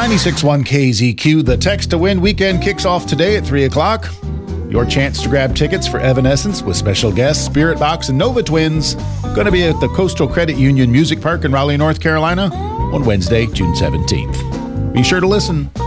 96.1 KZQ. The Text to Win weekend kicks off today at 3 o'clock. Your chance to grab tickets for Evanescence with special guests Spirit Box and Nova Twins. Going to be at the Coastal Credit Union Music Park in Raleigh, North Carolina on Wednesday, June 17th. Be sure to listen.